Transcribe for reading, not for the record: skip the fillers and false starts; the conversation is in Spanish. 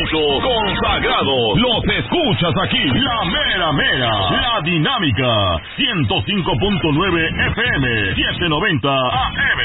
consagrado. Los escuchas aquí, la mera mera, la dinámica, 105.9 FM, 790 AM.